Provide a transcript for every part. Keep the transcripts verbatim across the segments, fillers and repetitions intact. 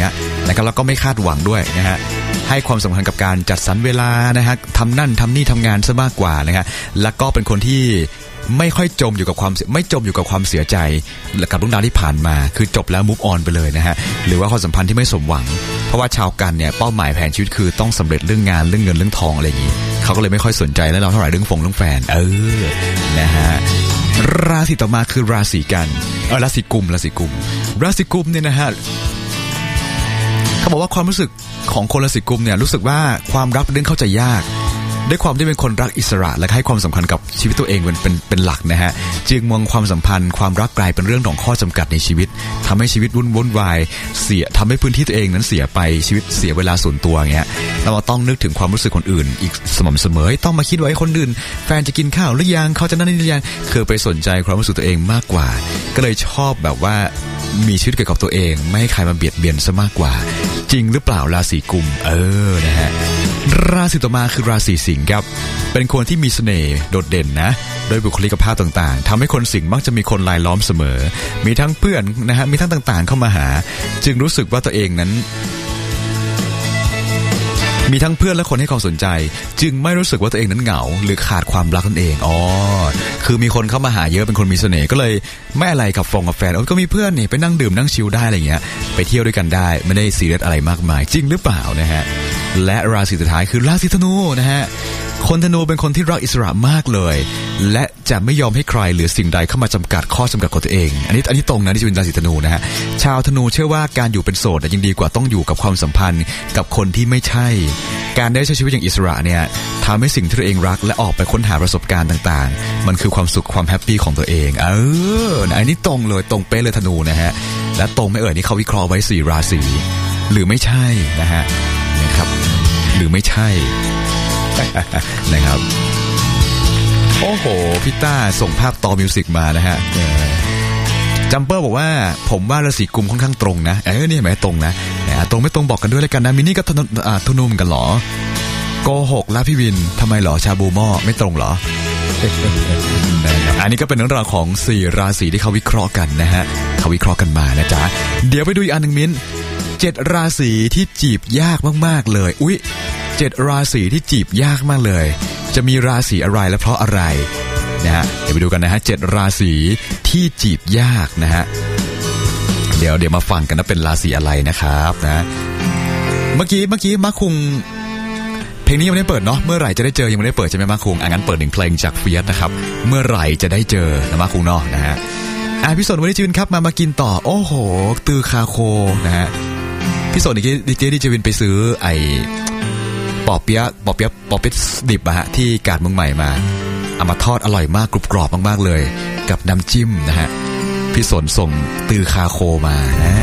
งี้ยนะครับแล้วก็ไม่คาดหวังด้วยนะฮะให้ความสำคัญกับการจัดสรรเวลานะฮะทำนั่นทำนี่ทำงานซะมากกว่านะฮะแล้วก็เป็นคนที่ไม่ค่อยจมอยู่กับความไม่จมอยู่กับความเสียใจกับเรื่องราวที่ผ่านมาคือจบแล้ว move on ไปเลยนะฮะหรือว่าความสัมพันธ์ที่ไม่สมหวังเพราะว่าชาวกันเนี่ยเป้าหมายแผนชีวิตคือต้องสำเร็จเรื่องงานเรื่องเงินเรื่องทองอะไรอย่างนี้เขาก็เลยไม่ค่อยสนใจแล้วเราเท่าไหร่เรื่องฟงเรื่องแฟนเออนะฮะราศีต่อมาคือราศีกันเออราศีกุมราศีกุมราศีกุมเนี่ยนะฮะเขาบอกว่าความรู้สึกของคนราศีกุมเนี่ยรู้สึกว่าความรักเป็นเรื่องเข้าใจยากด้วยความที่เป็นคนรักอิสระและให้ความสำคัญกับชีวิตตัวเองเป็นเป็นเป็นหลักนะฮะจึงมองความสัมพันธ์ความรักกลายเป็นเรื่องของข้อจำกัดในชีวิตทำให้ชีวิตวุ่นวุ่นวายเสียทำให้พื้นที่ตัวเองนั้นเสียไปชีวิตเสียเวลาส่วนตัวเงี้ยเราต้องนึกถึงความรู้สึกคนอื่นอีกสม่ำเสมอต้องมาคิดไว้คนอื่นแฟนจะกินข้าวหรือยังเขาจะนั่นนี่หรือยังคือไปสนใจความรู้สึกตัวเองมากกว่าก็เลยชอบแบบว่ามีชีวิตเกี่ยวกับตัวเองไม่ให้ใครมาเบียดเบียนซะมากกว่าจริงหรือเปล่าราศีกุมเออนะฮะราศีต่อมาคือราศีสิงห์ครับเป็นคนที่มีเสน่ห์โดดเด่นนะโดยบุคลิกภาพต่างๆทำให้คนสิงห์มักจะมีคนรายล้อมเสมอมีทั้งเพื่อนนะฮะมีทั้งต่างๆเข้ามาหาจึงรู้สึกว่าตัวเองนั้นมีทั้งเพื่อนและคนให้ความสนใจจึงไม่รู้สึกว่าตัวเองนั้นเหงาหรือขาดความรักนั่นเองอ๋อคือมีคนเข้ามาหาเยอะเป็นคนมีเสน่ห์ก็เลยไม่อะไรกับฟงกับแฟนโอ้ก็มีเพื่อนนี่ไปนั่งดื่มนั่งชิลได้อะไรเงี้ยไปเที่ยวด้วยกันได้ไม่ได้ซีเรียสอะไรมากมายจริงหรือเปล่านะฮะและราศีสุดท้ายคือราศีธนูนะฮะคนธนูเป็นคนที่รักอิสระมากเลยและจะไม่ยอมให้ใครหรือสิ่งใดเข้ามาจำกัดข้อจำกัดของตัวเองอันนี้อันนี้ตรงนะที่เป็นราศีธนูนะฮะชาวธนูเชื่อว่าการอยู่เป็นโสดยังดีกว่าต้องอยู่กับความสัมพันธ์กับคนที่ไม่ใช่การได้ใช้ชีวิตอย่างอิสระเนี่ยทำให้สิ่งที่ตัวเองรักและออกไปค้นหาประสบการณ์ต่างๆมันคือความสุขความแฮปปี้ของตัวเองเอออันนี้ตรงเลยตรงเป๊ะเลยธนูนะฮะและตรงไม่เอ่ยนี่เขาวิเคราะห์ไว้สี่ราศีหรือไม่ใช่นะฮะนะครับหรือไม่ใช่นะครับโอ้โหพี่ต้าส่งภาพต่อมิวสิกมานะฮะจัมเปอร์บอกว่าผมว่าราศีกุมค่อนข้างตรงนะเออนี่หมายตรงนะตรงไม่ตรงบอกกันด้วยแล้วกันนะมินี่ก็ทุนุ่มกันหรอโกหกแล้วพี่วินทำไมหรอชาบูหม้อไม่ตรงหรออันนี้ก็เป็นเรื่องราวของสี่ราศีที่เขาวิเคราะห์กันนะฮะเขาวิเคราะห์กันมานะจ๊ะเดี๋ยวไปดูอีกอันนึงมิ้นเจ็ดราศีที่จีบยากมากๆเลยอุ๊ยเจ็ดราศีที่จีบยากมากเลยจะมีราศีอะไรและเพราะอะไรนะฮะเดี๋ยวไปดูกันนะฮะเจ็ดราศีที่จีบยากนะฮะเดี๋ยวเดี๋ยวมาฟังกันนะเป็นราศีอะไรนะครับนะเมื่อกี้เมื่อกี้มาคุงเพลงนี้ยังไม่ได้เปิดเนาะเมื่อไหร่จะได้เจอยังไม่ได้เปิดใช่ไหมมาคุงอ่ะงั้นเปิดหนึ่งเพลงจากเฟียสนะครับเมื่อไหร่จะได้เจอนะมาคุงเนาะนะฮะอ่ะพี่สนวันนี้จีวินครับมามากินต่อโอ้โหตือคาโคนะฮะพี่สนเมื่อกี้ดีเจดีจีวินไปซื้อไอปอเปี๊ยะปอเปี๊ยะปอเปี๊ยะดิบอะฮะที่กาดเมืองใหม่มาเอามาทอดอร่อยมากกรุบกรอบมากๆเลยกับน้ำจิ้มนะฮะพี่สนส่งตือคาโคมานะ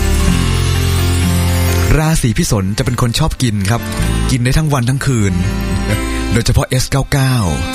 ราศีพี่สนจะเป็นคนชอบกินครับกินได้ทั้งวันทั้งคืนโดยเฉพาะ เอส เก้าสิบเก้า